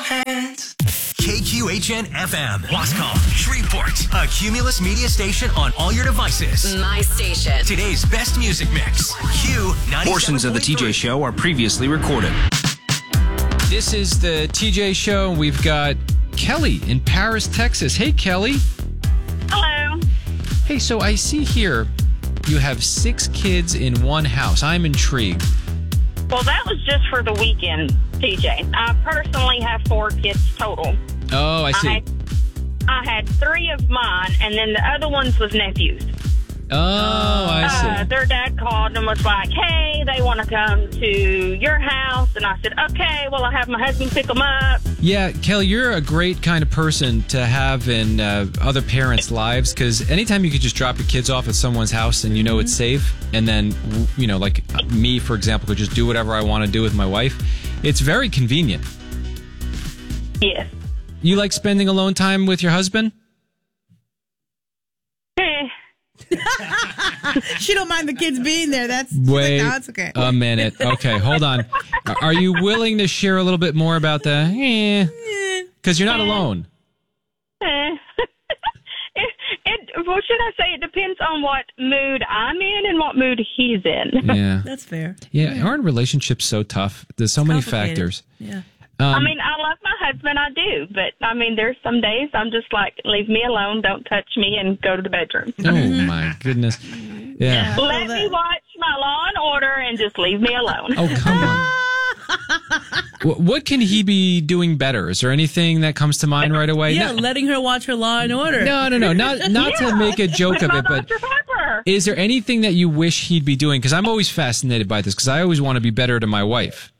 hands. KQHN FM, Wascom, Shreveport, a Cumulus media station on all your devices. My station. Today's best music mix. Q97.3. Portions of the TJ Show are previously recorded. This is the TJ Show. We've got Kelly in Paris, Texas. Hey, Kelly. Hello. Hey, so I see here you have 6 kids in one house. I'm intrigued. Well, that was just for the weekend, TJ. I personally have 4 kids total. Oh, I see. I had 3 of mine, and then the other ones was nephews. Oh, I see. Their dad called and was like, hey, they want to come to your house. And I said, okay, well, I'll have my husband pick them up. Yeah, Kelly, you're a great kind of person to have in other parents' lives, because anytime you could just drop your kids off at someone's house and you know it's safe, and then, you know, like me, for example, could just do whatever I want to do with my wife, it's very convenient. Yes. You like spending alone time with your husband? She don't mind the kids being there. Wait like, no, it's okay. a minute. Okay, hold on. Are you willing to share a little bit more about the because you're not alone? Well, should I say it depends on what mood I'm in and what mood he's in. Yeah. That's fair. Yeah, aren't relationships so tough? There's so many factors. Yeah. I mean, I love my husband, I do, but I mean, there's some days I'm just like, leave me alone, don't touch me, and go to the bedroom. Oh my goodness. Yeah. Let me watch my Law and Order and just leave me alone. Oh, come on. What can he be doing better? Is there anything that comes to mind right away? Yeah, letting her watch her Law and Order. No. Not to make a joke of it, but Pepper. is there anything that you wish he'd be doing? Because I'm always fascinated by this, because I always want to be better to my wife.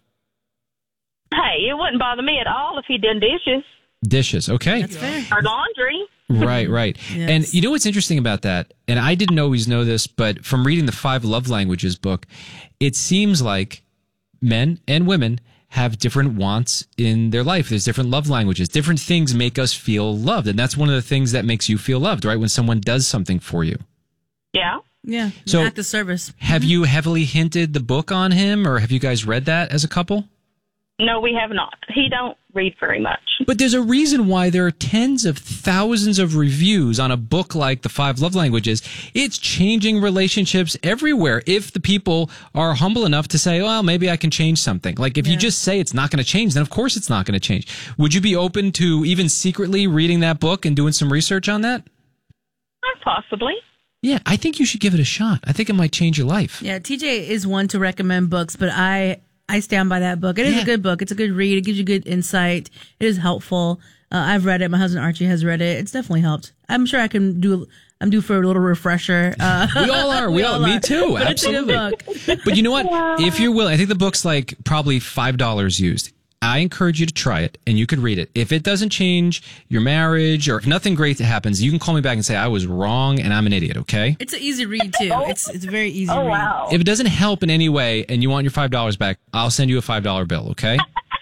Hey, it wouldn't bother me at all if he did dishes. Dishes, okay. That's fair. Or laundry. Right. Yes. And you know what's interesting about that? And I didn't always know this, but from reading the 5 Love Languages book, it seems like men and women have different wants in their life. There's different love languages. Different things make us feel loved. And that's one of the things that makes you feel loved, right? When someone does something for you. Yeah. Yeah. So, act of service. Have you heavily hinted the book on him, or have you guys read that as a couple? No, we have not. He don't read very much. But there's a reason why there are tens of thousands of reviews on a book like The 5 Love Languages. It's changing relationships everywhere if the people are humble enough to say, well, maybe I can change something. Like if you just say it's not going to change, then of course it's not going to change. Would you be open to even secretly reading that book and doing some research on that? Possibly. Yeah, I think you should give it a shot. I think it might change your life. Yeah, TJ is one to recommend books, but I stand by that book. It is a good book. It's a good read. It gives you good insight. It is helpful. I've read it. My husband Archie has read it. It's definitely helped. I'm sure I'm due for a little refresher. We all are. We all are. Me too. But Absolutely. It's a good book. But you know what? If you're willing, I think the book's like probably $5 used. I encourage you to try it, and you could read it. If it doesn't change your marriage, or if nothing great happens, you can call me back and say I was wrong and I'm an idiot. Okay? It's an easy read too. It's a very easy read. Oh, wow. If it doesn't help in any way, and you want your $5 back, I'll send you a $5 bill. Okay?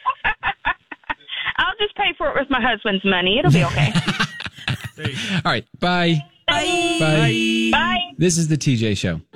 I'll just pay for it with my husband's money. It'll be okay. All right. Bye. Bye. Bye. Bye. This is the TJ Show.